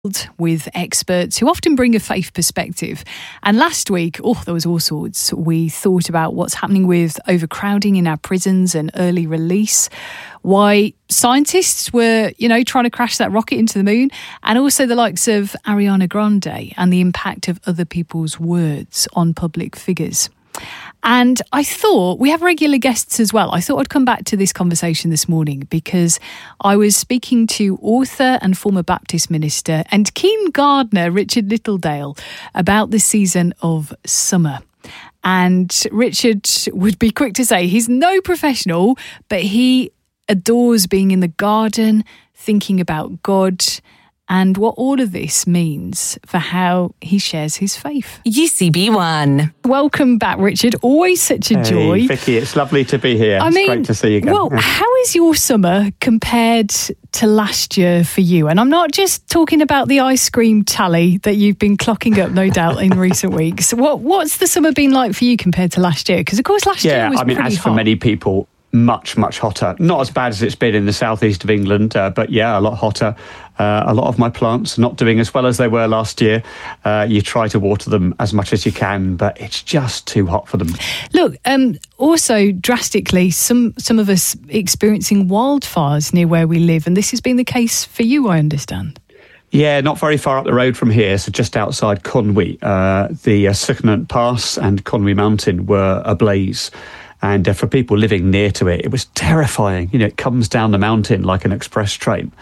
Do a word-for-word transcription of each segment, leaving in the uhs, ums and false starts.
with experts who often bring a faith perspective. And last week, oh, there was all sorts. We thought about what's happening with overcrowding in our prisons and early release, why scientists were, you know, trying to crash that rocket into the moon, and also the likes of Ariana Grande and the impact of other people's words on public figures. And I thought, we have regular guests as well. I thought I'd come back to this conversation this morning because I was speaking to author and former Baptist minister and keen gardener Richard Littledale about the season of summer. And Richard would be quick to say he's no professional, but he adores being in the garden, thinking about God, and what all of this means for how he shares his faith. U C B one. Welcome back, Richard. Always such a hey, joy. Vicky, it's lovely to be here. I it's mean, great to see you again. Well, how is your summer compared to last year for you? And I'm not just talking about the ice cream tally that you've been clocking up, no doubt, in recent weeks. What What's the summer been like for you compared to last year? Because, of course, last yeah, year was I mean, pretty as hot. for many people, much, much hotter. Not as bad as it's been in the southeast of England, uh, but yeah, a lot hotter. Uh, a lot of my plants are not doing as well as they were last year. Uh, you try to water them as much as you can, but it's just too hot for them. Look, um, also drastically, some, some of us experiencing wildfires near where we live, and this has been the case for you, I understand. Yeah, not very far up the road from here, so just outside Conwy. Uh, the uh, Sycamore Pass and Conwy Mountain were ablaze. And uh, for people living near to it, it was terrifying. You know, it comes down the mountain like an express train.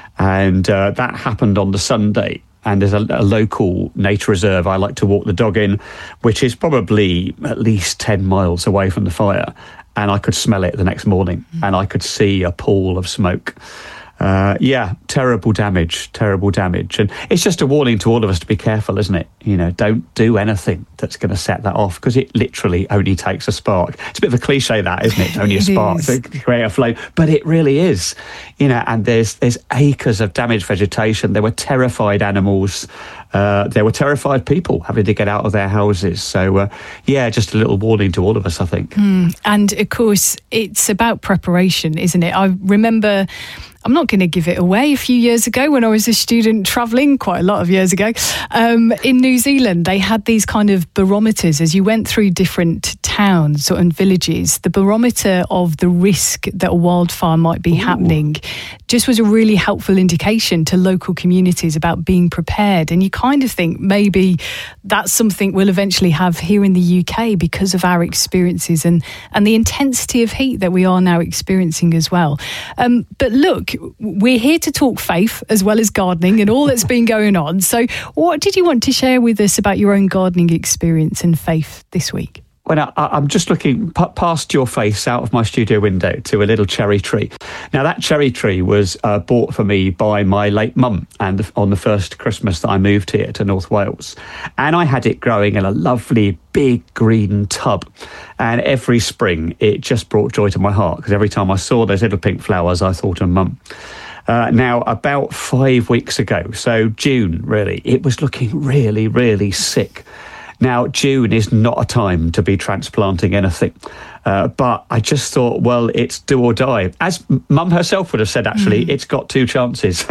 And uh, that happened on the Sunday. And there's a, a local nature reserve I like to walk the dog in, which is probably at least ten miles away from the fire. And I could smell it the next morning, mm. and I could see a pool of smoke. Uh, yeah, terrible damage, terrible damage. And it's just a warning to all of us to be careful, isn't it? You know, don't do anything that's going to set that off, because it literally only takes a spark. It's a bit of a cliche, that, isn't it? Only a spark to create a flame. But it really is. You know, and there's there's acres of damaged vegetation. There were terrified animals. Uh, there were terrified people having to get out of their houses. So, uh, yeah, just a little warning to all of us, I think. Mm, and, of course, it's about preparation, isn't it? I remember... I'm not going to give it away. A few years ago, when I was a student travelling, quite a lot of years ago, um, in New Zealand, they had these kind of barometers as you went through different towns and villages. The barometer of the risk that a wildfire might be Ooh. happening just was a really helpful indication to local communities about being prepared. And you kind of think maybe that's something we'll eventually have here in the U K because of our experiences and, and the intensity of heat that we are now experiencing as well. Um, but look, we're here to talk faith as well as gardening and all that's been going on. So what did you want to share with us about your own gardening experience and faith this week? Well, I, I'm just looking p- past your face out of my studio window to a little cherry tree. Now, that cherry tree was uh, bought for me by my late mum and on the first Christmas that I moved here to North Wales. And I had it growing in a lovely big green tub. And every spring, it just brought joy to my heart, because every time I saw those little pink flowers, I thought of mum. Uh, now, about five weeks ago, so June, really, it was looking really, really sick. Now, June is not a time to be transplanting anything. Uh, but I just thought, well, it's do or die. As Mum herself would have said, actually, mm. it's got two chances.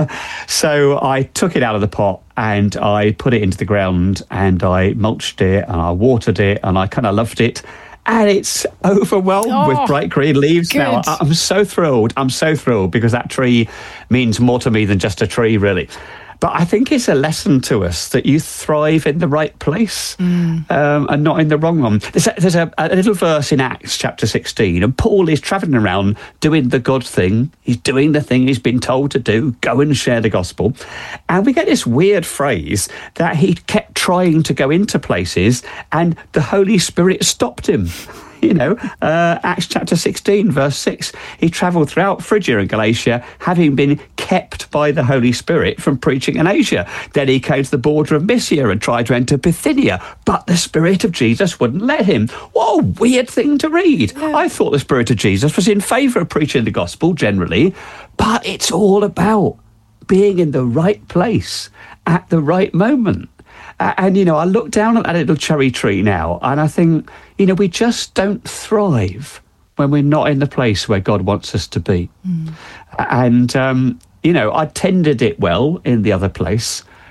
So I took it out of the pot and I put it into the ground and I mulched it and I watered it and I kind of loved it. And it's overwhelmed oh, with bright green leaves good. now. I'm so thrilled. I'm so thrilled because that tree means more to me than just a tree, really. But I think it's a lesson to us that you thrive in the right place mm. um, and not in the wrong one. There's, a, there's a, a little verse in Acts chapter sixteen, and Paul is travelling around doing the God thing. He's doing the thing he's been told to do, go and share the gospel. And we get this weird phrase that he kept trying to go into places and the Holy Spirit stopped him. You know, uh, Acts chapter sixteen, verse six, he travelled throughout Phrygia and Galatia, having been kept by the Holy Spirit from preaching in Asia. Then he came to the border of Mysia and tried to enter Bithynia, but the Spirit of Jesus wouldn't let him. What a weird thing to read. Yeah. I thought the Spirit of Jesus was in favour of preaching the gospel generally, but it's all about being in the right place at the right moment. Uh, and, you know, I look down at that little cherry tree now and I think, you know, we just don't thrive when we're not in the place where God wants us to be. Mm. And, um, you know, I tended it well in the other place,